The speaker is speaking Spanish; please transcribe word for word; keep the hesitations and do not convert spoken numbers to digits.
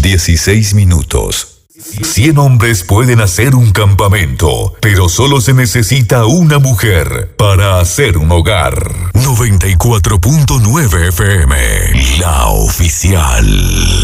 dieciséis minutos. cien hombres pueden hacer un campamento, pero solo se necesita una mujer para hacer un hogar. noventa y cuatro punto nueve F M, la oficial.